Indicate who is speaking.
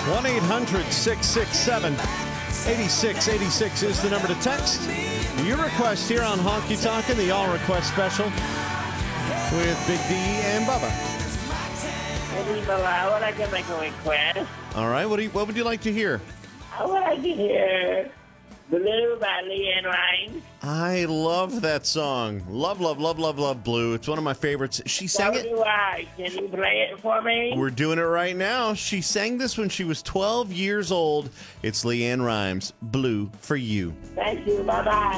Speaker 1: 1-800-667-8686 is the number to text. Your request here on Honky Tonkin', the All Request Special with Big D and Bubba.
Speaker 2: I would like to make a request.
Speaker 1: All right, what would you like to hear?
Speaker 2: I would like to hear Blue by LeAnn Rimes.
Speaker 1: I love that song. Love, love, love, love, love Blue. It's one of my favorites. She sang
Speaker 2: So
Speaker 1: it.
Speaker 2: do I. Can you play it for me?
Speaker 1: We're doing it right now. She sang this when she was 12 years old. It's LeAnn Rimes, Blue for You.
Speaker 2: Thank you. Bye-bye.